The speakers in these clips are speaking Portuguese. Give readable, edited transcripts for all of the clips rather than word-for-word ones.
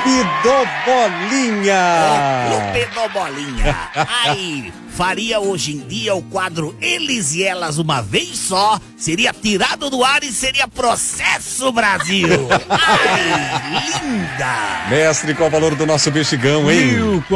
Clube do Bolinha. Clube do Bolinha. Ai, faria hoje em dia o quadro Eles e Elas uma vez só, seria tirado do ar e seria processo Brasil. Ai, linda. Mestre, qual o valor do nosso bexigão, hein?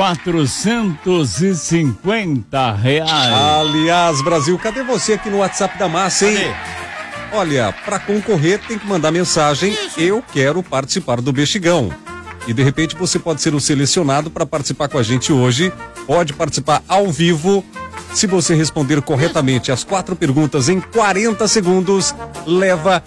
R$1.450. Aliás, Brasil, cadê você aqui no WhatsApp da Massa, hein? Olha, para concorrer tem que mandar mensagem, eu quero participar do bexigão. E de repente você pode ser o selecionado para participar com a gente hoje. Pode participar ao vivo. Se você responder corretamente as 4 perguntas em 40 segundos, leva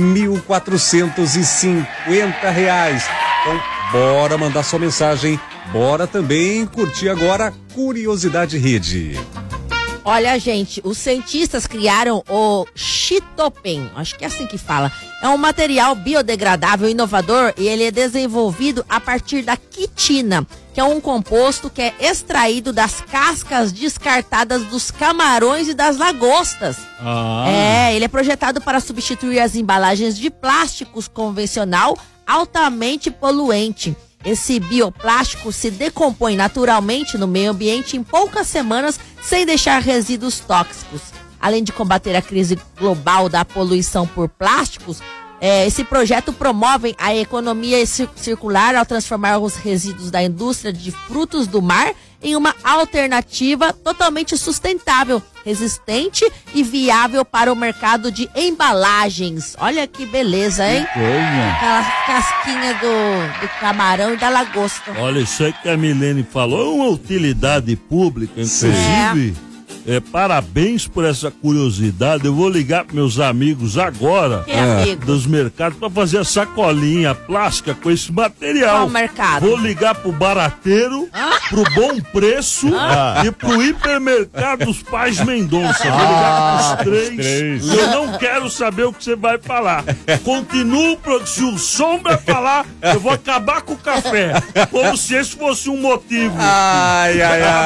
R$1.450. Então, bora mandar sua mensagem. Bora também curtir agora Curiosidade Rede. Olha, gente, os cientistas criaram o Chitopen, acho que é assim que fala. É um material biodegradável inovador e ele é desenvolvido a partir da quitina, que é um composto que é extraído das cascas descartadas dos camarões e das lagostas. Ele é projetado para substituir as embalagens de plásticos convencional altamente poluente. Esse bioplástico se decompõe naturalmente no meio ambiente em poucas semanas, sem deixar resíduos tóxicos. Além de combater a crise global da poluição por plásticos, esse projeto promove a economia circular ao transformar os resíduos da indústria de frutos do mar em uma alternativa totalmente sustentável, resistente e viável para o mercado de embalagens. Olha que beleza, hein? Aquela casquinha do camarão e da lagosta. Olha, isso aí que a Milene falou é uma utilidade pública, inclusive. Parabéns por essa curiosidade. Eu vou ligar para meus amigos agora dos mercados para fazer a sacolinha plástica com esse material. Qual mercado? Vou ligar pro barateiro, pro Bom Preço e pro hipermercado dos Pais Mendonça. Vou ligar pros três. Eu não quero saber o que você vai falar. Continuo, se o Sombra falar, eu vou acabar com o café. Como se esse fosse um motivo. Ai.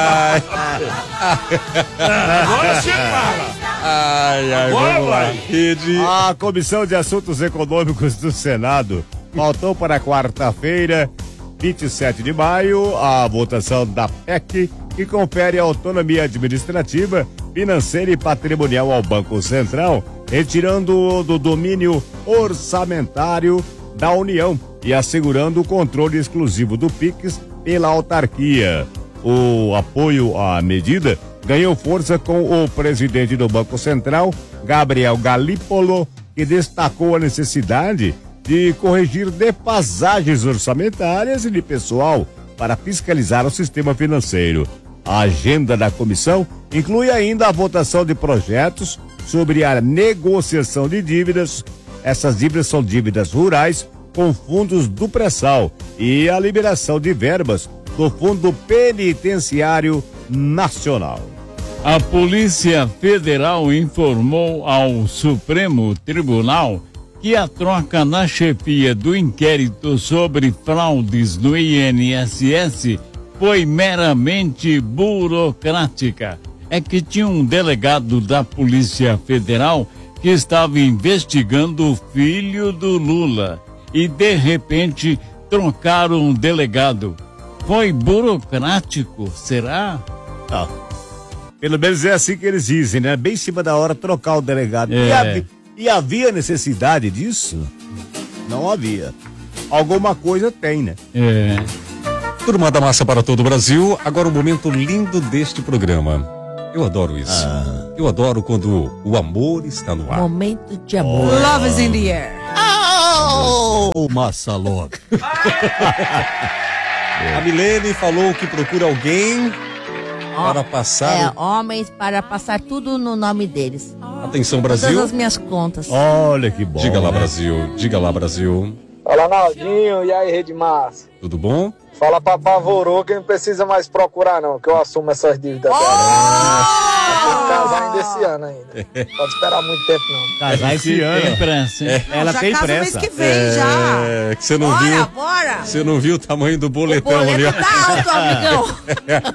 Agora você fala. Agora vai. A Comissão de Assuntos Econômicos do Senado pautou para quarta-feira, 27 de maio, a votação da PEC, que confere autonomia administrativa, financeira e patrimonial ao Banco Central, retirando do domínio orçamentário da União e assegurando o controle exclusivo do PIX pela autarquia. O apoio à medida ganhou força com o presidente do Banco Central, Gabriel Galípolo, que destacou a necessidade de corrigir defasagens orçamentárias e de pessoal para fiscalizar o sistema financeiro. A agenda da comissão inclui ainda a votação de projetos sobre a negociação de dívidas. Essas dívidas são dívidas rurais com fundos do pré-sal e a liberação de verbas do Fundo Penitenciário Nacional. A Polícia Federal informou ao Supremo Tribunal que a troca na chefia do inquérito sobre fraudes no INSS foi meramente burocrática. É que tinha um delegado da Polícia Federal que estava investigando o filho do Lula e de repente trocaram o delegado. Foi burocrático, será? Pelo menos é assim que eles dizem, né? Bem em cima da hora trocar o delegado. E havia necessidade disso? Não havia. Alguma coisa tem, né? Turma da Massa para todo o Brasil. Agora um momento lindo deste programa. Eu adoro isso. Eu adoro quando o amor está no ar. Momento de amor. Love is in the air. Massa Love. A Milene falou que procura alguém para passar. Homens para passar tudo no nome deles. Atenção, Brasil. Todas as minhas contas. Olha que bom. Diga lá, Brasil. Diga lá, Brasil. Fala, Naldinho. E aí, Rede Massa? Tudo bom? Fala pra Pavorô que não precisa mais procurar, não, que eu assumo essas dívidas dela. Tem que casar ainda esse ano ainda. Pode esperar muito tempo, não. Casar esse ano. Tem pressa, hein? Ela já tem casa pressa. mês que vem, já. Que você não viu. Bora. Você não viu o tamanho do O boletão ali, ó. boleto tá alto, amigão.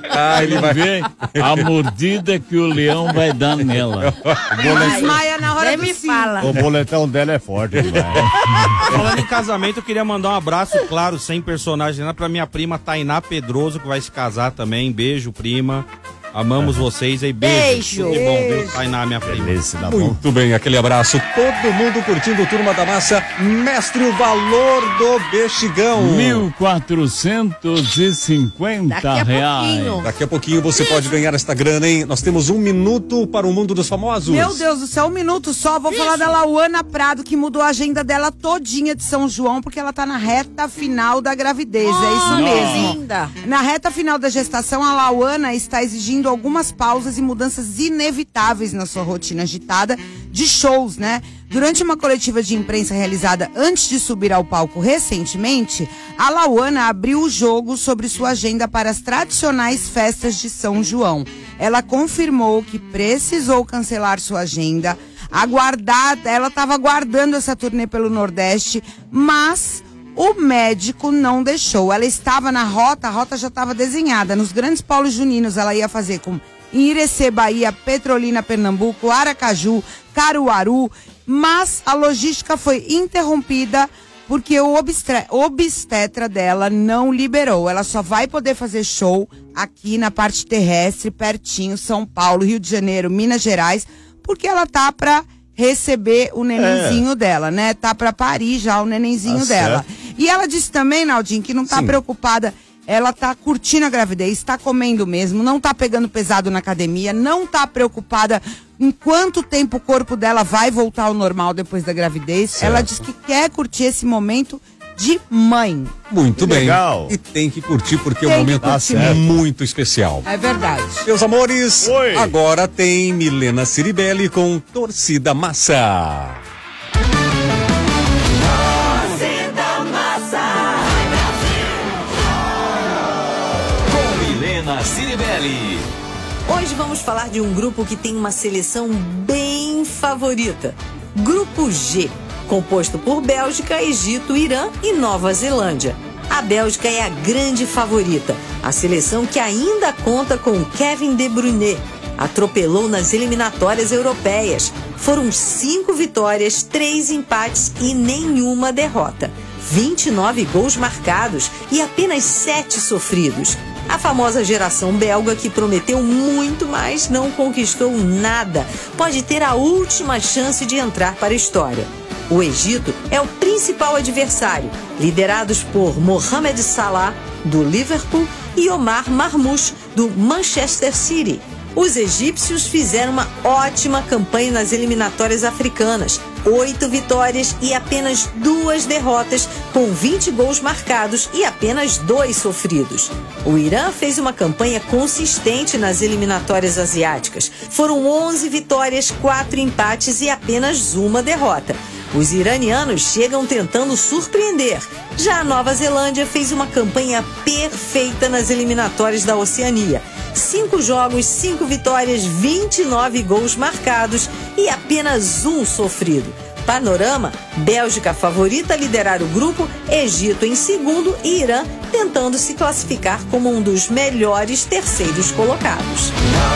Ele vai ver a mordida que o leão vai dar nela. Desmaia na hora Você me fala. O boletão dela é forte, demais. Falando em casamento, eu queria mandar um abraço, claro, sem personagem, pra minha prima Tainá Pedroso, que vai se casar também. Beijo, prima. Amamos vocês aí, beijo. Tudo de bom, viu? Tainá, minha prima. Muito bem, aquele abraço. Todo mundo curtindo o Turma da Massa. Mestre, o valor do bexigão. R$1.450. Daqui a pouquinho você pode ganhar esta grana, hein? Nós temos 1 minuto para o mundo dos famosos. Meu Deus do céu, 1 minuto só. Vou falar da Lauana Prado, que mudou a agenda dela todinha de São João, porque ela tá na reta final da gravidez. É isso mesmo. Linda. Na reta final da gestação, a Lauana está exigindo algumas pausas e mudanças inevitáveis na sua rotina agitada de shows, né? Durante uma coletiva de imprensa realizada antes de subir ao palco recentemente, a Lauana abriu o jogo sobre sua agenda para as tradicionais festas de São João. Ela confirmou que precisou cancelar sua agenda, ela estava aguardando essa turnê pelo Nordeste, mas o médico não deixou. Ela estava na rota, a rota já estava desenhada. Nos grandes polos juninos, ela ia fazer com Irecê, Bahia, Petrolina, Pernambuco, Aracaju, Caruaru, mas a logística foi interrompida porque o obstetra dela não liberou. Ela só vai poder fazer show aqui na parte terrestre, pertinho, São Paulo, Rio de Janeiro, Minas Gerais, porque ela tá pra receber o nenenzinho dela, né? Tá pra parir já o nenenzinho dela. Certo. E ela disse também, Naldinho, que não tá preocupada. Ela tá curtindo a gravidez, tá comendo mesmo, não tá pegando pesado na academia, não tá preocupada em quanto tempo o corpo dela vai voltar ao normal depois da gravidez. Certo. Ela diz que quer curtir esse momento de mãe. Muito bem. Legal. E tem que curtir porque Tem é um que momento curtir. muito especial. É verdade. Meus amores, Oi. agora tem Milena Ciribelli com Torcida Massa. Milena Ciribelli. Hoje vamos falar de um grupo que tem uma seleção bem favorita. Grupo G, composto por Bélgica, Egito, Irã e Nova Zelândia. A Bélgica é a grande favorita. A seleção que ainda conta com Kevin De Bruyne atropelou nas eliminatórias europeias. Foram 5 vitórias, 3 empates e nenhuma derrota. 29 gols marcados e apenas 7 sofridos. A famosa geração belga, que prometeu muito, mas não conquistou nada, pode ter a última chance de entrar para a história. O Egito é o principal adversário, liderados por Mohamed Salah, do Liverpool, e Omar Marmoush, do Manchester City. Os egípcios fizeram uma ótima campanha nas eliminatórias africanas. 8 vitórias e apenas 2 derrotas, com 20 gols marcados e apenas 2 sofridos. O Irã fez uma campanha consistente nas eliminatórias asiáticas. Foram 11 vitórias, 4 empates e apenas 1 derrota. Os iranianos chegam tentando surpreender. Já a Nova Zelândia fez uma campanha perfeita nas eliminatórias da Oceania. 5 jogos, 5 vitórias, 29 gols marcados e apenas 1 sofrido. Panorama: Bélgica favorita a liderar o grupo, Egito em segundo e Irã tentando se classificar como um dos melhores terceiros colocados.